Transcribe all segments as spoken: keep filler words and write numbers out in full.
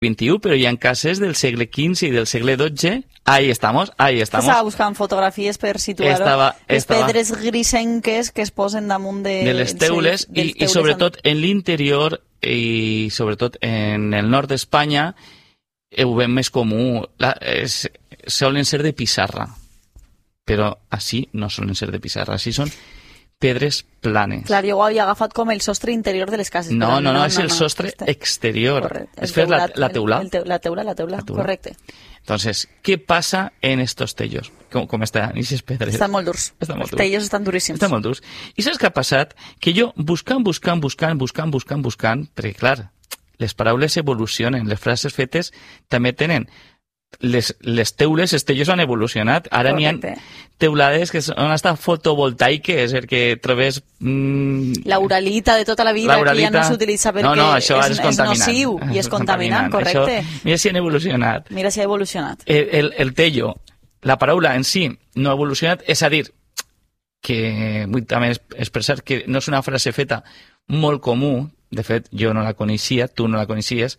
veintiuno, però hi ha cases del segle quinze i del segle dotze. Ahí estamos, ahí estamos. Estava buscant fotografies per situar-ho. Estava, les estava... pedres grisenques que es posen damunt de, de les teules, sí, i, i sobretot en l'interior i sobretot en el nord d'Espanya ho veiem més comú. La, és, solen ser de pissarra, però així no solen ser de pissarra, així són pedres planes. Clar, jo ho havia agafat com el sostre interior de les cases. No, no, no, no, és no, el no, sostre este... exterior. Correcte. És fer la, la teula. El, el te, la teula, la teula, la teula, correcte. Entonces, ¿qué pasa en estos tellos? Com, com estan aquestes pedres? Estan molt durs. Estan molt durs. Els tellos estan duríssims. Estan molt durs. I saps què ha passat? Que jo, buscant, buscant, buscant, buscant, buscant, buscant, perquè, clar, les paraules evolucionen, les frases fetes també tenen les, les teules, els tellos han evolucionat. Ara n'hi ha teulades que han estat fotovoltaiques, perquè trobes... Mm, la uralita de tota la vida, que ja no s'utilitza perquè no, no, això és, és, és nociu i és contaminant, correcte. Això, mira si han evolucionat. Mira si ha evolucionat. El, el, el tello, la paraula en si no ha evolucionat, és a dir, que vull també expressar que no és una frase feta molt comú, de fet, jo no la coneixia, tu no la coneixies.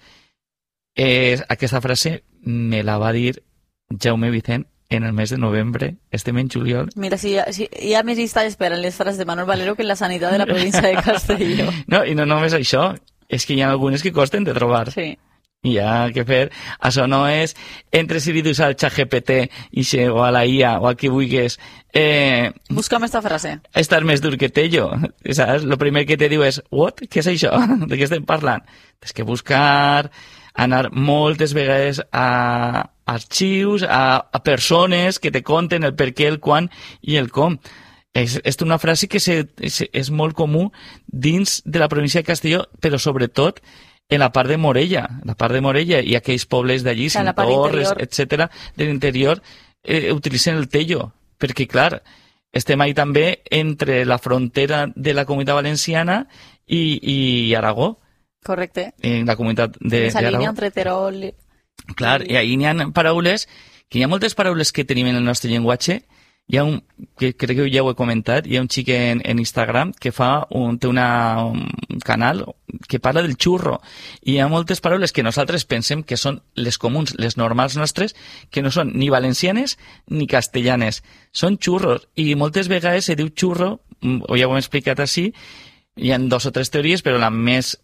Eh, aquesta frase me la va dir Jaume Vicent en el mes de novembre, estem en juliol. Mira, si hi ha, si hi ha més llista d'espera en les frases de Manuel Valero que en la sanitat de la província de Castelló. No, i no només això, és que hi ha algunes que costen de trobar. Sí. I hi ha que fer... Això no és entre si li dius al ChatGPT o a la I A o a qui vulguis... Eh, Busca'm esta frase. Estar més dur que tello. Saps? Lo primer que te diu és, what? Què és això? De què estem parlant? Tens que buscar, anar moltes vegades a arxius, a, a persones que te conten el per què, el quan i el com. És, és una frase que se, és, és molt comú dins de la província de Castelló, però sobretot en la part de Morella, la part de Morella i aquells pobles d'allí, Torres, etcètera, de l'interior, eh, utilitzen el tello, perquè, clar, estem ahí també entre la frontera de la Comunitat Valenciana i, i Aragó. Correcte. En la comunitat de, Esa de Aragó. línia entre Terol... I... Clar, i ahí n'hi ha paraules, que hi ha moltes paraules que tenim en el nostre llenguatge. Hi ha un, que crec que ja ho he comentat, hi ha un xic en, en Instagram que fa un, té una, un canal que parla del xurro, i hi ha moltes paraules que nosaltres pensem que són les comuns, les normals nostres, que no són ni valencianes ni castellanes, són xurros, i moltes vegades se diu xurro, o ja ho hem explicat així, hi ha dos o tres teories, però la més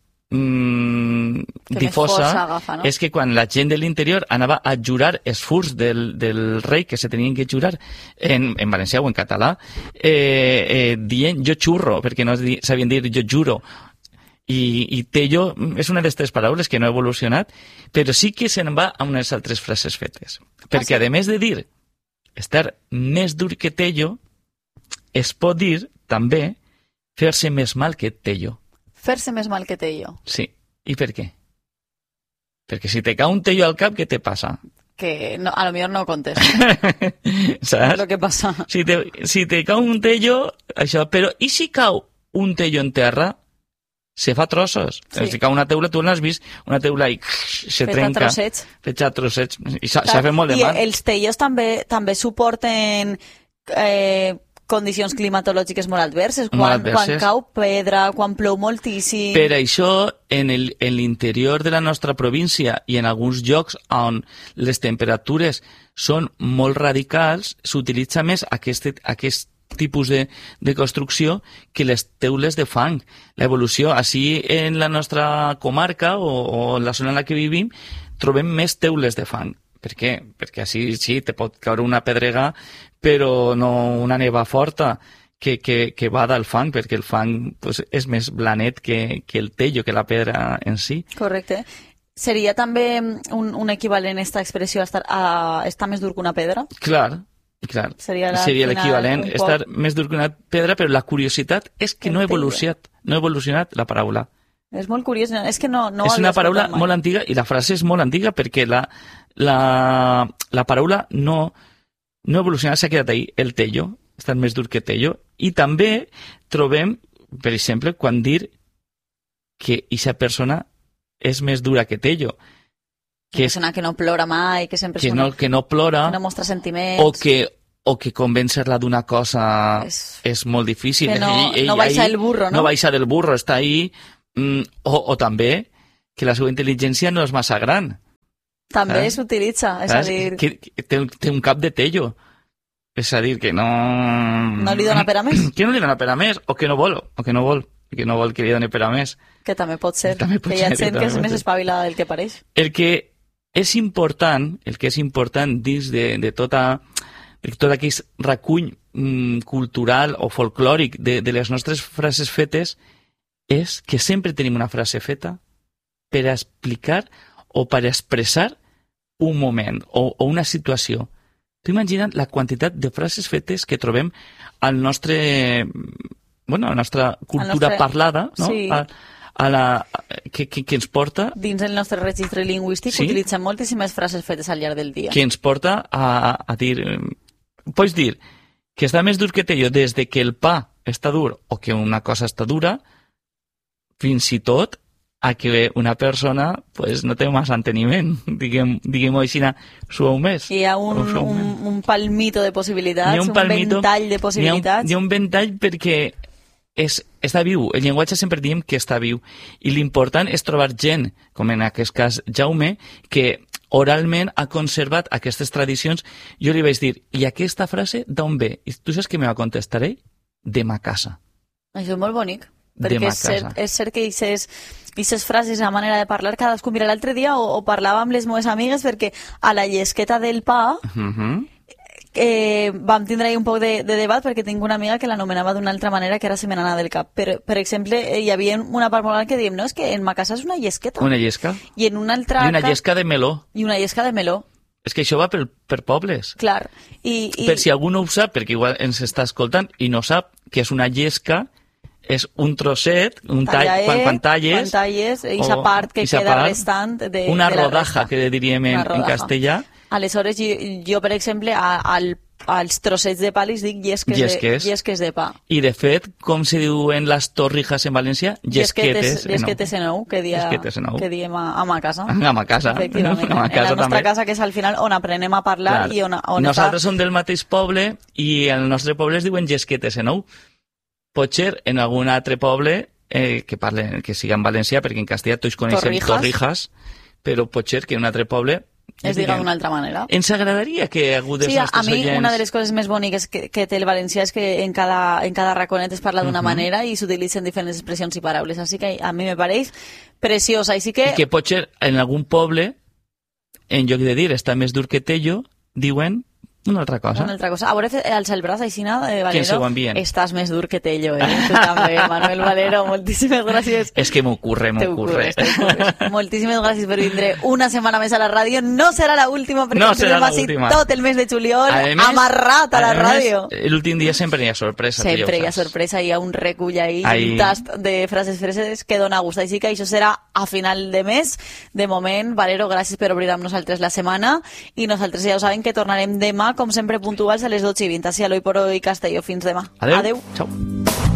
Mm, difosa agafa, no? és que quan la gent de l'interior anava a jurar els furs del, del rei que se tenien que jurar en, en valencià o en català, eh, eh, dient jo xurro, perquè no sabien dir jo juro, i, i tello és una d'aquestes paraules que no ha evolucionat, però sí que se'n va a unes altres frases fetes, perquè a més de dir estar més dur que tello, es pot dir també fer-se més mal que tello. Fer-se més mal que tello. Sí. I per què? Perquè si te cau un tello al cap, què te passa? Que no, a lo millor no contes. Saps? Lo que passa. Si te, si te cau un tello, això... Però i si cau un tello en terra, se fa trossos. Sí. Si cau una teula, tu l'has vist, una teula i se Feta trenca. Trossets. Feta trossets. I s'ha fet molt de mal. I els tellos també, també suporten... Eh, condicions climatològiques molt adverses, quan, molt adverses. Quan cau pedra, quan plou moltíssim... Per això, en el, en l'interior de la nostra província i en alguns llocs on les temperatures són molt radicals, s'utilitza més aquest, aquest tipus de, de construcció que les teules de fang. L'evolució, així en la nostra comarca o, o en la zona en la que vivim, trobem més teules de fang. Per què? Perquè així sí, te pot caure una pedrega, però no una neva forta que, que, que va del fang, perquè el fang pues, és més blanet que, que el tello, que la pedra en si. Correcte. Seria també un, un equivalent a aquesta expressió a estar, a estar més dur que una pedra? Clar, clar. Seria, Seria l'equivalent, estar més dur que una pedra, però la curiositat és que no ha evolucionat, no ha evolucionat la paraula. És molt curiós, és que no... no és una paraula molt antiga, i la frase és molt antiga perquè la, la, la paraula no, no ha evolucionat, s'ha quedat ahí, el tello, estar més dur que tello, i també trobem, per exemple, quan dir que aquesta persona és més dura que tello. Que és una que no plora mai, que sempre que és una... No, que no plora... Que no mostra sentiments... O que, o que convèncer-la d'una cosa és, és molt difícil. Que no, ell, no baixa del burro, no? No baixa del burro, està ahí... Mm, o, o també que la seva intel·ligència no és massa gran. També saps? s'utilitza, és a Saps? dir... Que, que té, té un cap de tello. És a dir, que no... No li dona per a més? Que no li dona per a més, o que no vol, o que no vol, que no vol que li doni per a més. Que també pot ser, També pot que hi ha ser, gent que és també més pot ser. espavilada del que pareix. El que és important, el que és important dins de, de tota de tot aquell recull mm, cultural o folclòric de, de les nostres frases fetes és que sempre tenim una frase feta per a explicar o per a expressar un moment o, o una situació. Tu imagina't la quantitat de frases fetes que trobem al nostre, bueno, a la nostra cultura nostre... parlada, no? Sí. A, a la, que, que, que ens porta Dins el nostre registre lingüístic Sí? utilitzem moltíssimes frases fetes al llarg del dia. que ens porta a, a dir... eh, Pots dir que està més dur que tello des de que el pa està dur o que una cosa està dura, fins i tot a que una persona pues, no té massa enteniment, diguem, diguem-ho així, suau més. Hi ha un, o suau un, més. un palmito de possibilitats, Hi ha un, palmito, ventall de Hi ha, un, possibilitats. hi ha un ventall perquè és, està viu. El llenguatge sempre diem que està viu. I l'important és trobar gent, com en aquest cas Jaume, que oralment ha conservat aquestes tradicions. Jo li vaig dir, i aquesta frase d'on ve? I tu saps què me va contestar ell? De ma casa. Això és molt bonic. De Perquè ma és cert, casa. és cert que aquestes frases, la manera de parlar, cadascú... Mira, l'altre dia o, o parlava amb les meves amigues perquè a la llesqueta del pa Uh -huh. eh, vam tindre ahí un poc de, de debat perquè tinc una amiga que l'anomenava d'una altra manera que ara se me n'anava del cap. Per, per exemple, eh, hi havia una part molt que diem, no, és que en ma casa és una llesqueta. Una llesca. I en una altra... I una ca- llesca de meló. I una llesca de meló, És que això va per, per pobles. clar. I, i, Per si algú no ho sap, perquè igual ens està escoltant i no sap que és una llesca, és un trosset, un tall, tallaet, quan, quan talles... quan talles, eixa o- part que eixa queda part, restant de, una de la rodaja, resta. que diríem en, Una en rodaja. castellà. Aleshores, jo, jo per exemple, a, al, als trossets de pa li dic llesques, Llesques. De, llesques de pa. I, de fet, com se diuen les torrijas en valencià? Llesquetes. eh, no. Llesquetes en ou, que, dia, Llesquetes en ou. que diem a, a ma casa. A ma casa. Efectivament. A ma en casa la nostra també. casa, que és al final on aprenem a parlar Clar. i on, on Nosaltres està... som del mateix poble i el nostre poble es diuen llesquetes en ou. Potser en algun altre poble eh, que parle, que siga en valencià, perquè en castellà tots coneixem Torrijas. torrijas, però potser que en un altre poble Es diga d'una altra manera. Ens agradaria que algú dels Sí, a nostres mi oients... una de les coses més boniques que, que té el valencià és que en cada, en cada raconet es parla d'una Mhm. manera i s'utilitzen diferents expressions i paraules, així que a mi me pareix preciosa, així que... I que potser en algun poble, en lloc de dir està més dur que tello, diuen una altra cosa. Una altra cosa. A veure, alça el braç així, no, eh, Que ens ho Valero. envien. Estàs més dur que Tello, eh? Tu també, Manuel Valero. Moltíssimes gràcies. És que m'ocurre, m'ocurre. T'ocurres, t'ocurres. Moltíssimes gràcies per vindre una setmana més a la ràdio. No serà l'última, perquè No ens serà tindrem així l'última. tot el mes de juliol A més- amarrat a la a més, ràdio. L'últim dia sempre hi ha sorpresa. tu ja ho Sempre hi ha saps. sorpresa, hi ha un recull ahí, Ahí. un tast de frases freses que dona gust. Així que això serà a final de mes. De moment, Valero, gràcies per obrir amb nosaltres la setmana i nosaltres ja ho sabem que tornarem demà, com sempre puntuals, a les dotze i vint. Així a l'Hoy por Hoy Castelló. Fins demà. Adeu. Adeu. Ciao.